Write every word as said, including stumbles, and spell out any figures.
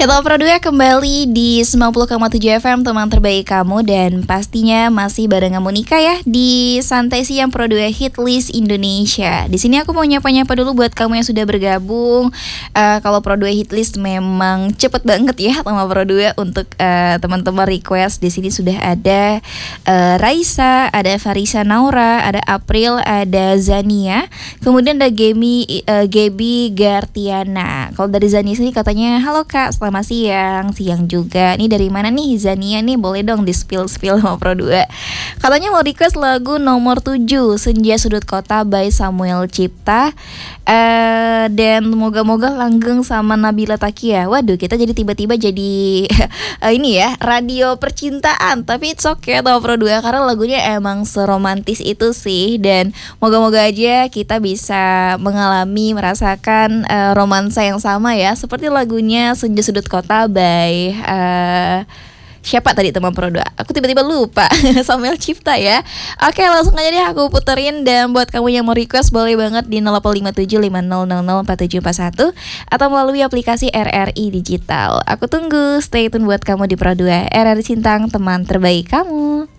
Kita berdua kembali di sembilan puluh koma tujuh F M, teman terbaik kamu. Dan pastinya masih bareng kamu Nika ya, di Santai Siang Pro dua Hit List Indonesia. Di sini aku mau nyapa-nyapa dulu buat kamu yang sudah bergabung. uh, Kalau Pro dua Hit List memang cepet banget ya sama Pro dua untuk uh, teman-teman request. Di sini sudah ada uh, Raisa, ada Farisa Naura, ada April, ada Zania, kemudian ada Gemi, uh, Gebi Gartiana. Kalau dari Zania sini katanya, halo kak, selamat siang. Siang juga. Ini dari mana nih Zania nih? Boleh dong di spill-spill sama Pro dua. Katanya mau request lagu nomor tujuh, Senja Sudut Kota by Samuel Cipta. uh, Dan moga-moga langgeng sama Nabila Takia. Waduh, kita jadi tiba-tiba jadi uh, ini ya, radio percintaan. Tapi it's okay tau Pro dua, karena lagunya emang seromantis itu sih. Dan moga-moga aja kita bisa mengalami, merasakan uh, romansa yang sama ya, seperti lagunya Senja Sudut Kota by uh, siapa tadi teman Pro dua? Aku tiba-tiba lupa. Samuel Cipta ya. Oke, langsung aja deh aku puterin. Dan buat kamu yang mau request, boleh banget di nol delapan lima tujuh lima nol nol nol empat tujuh empat satu atau melalui aplikasi R R I Digital. Aku tunggu. Stay tune buat kamu di Pro dua. R R I Sintang, teman terbaik kamu.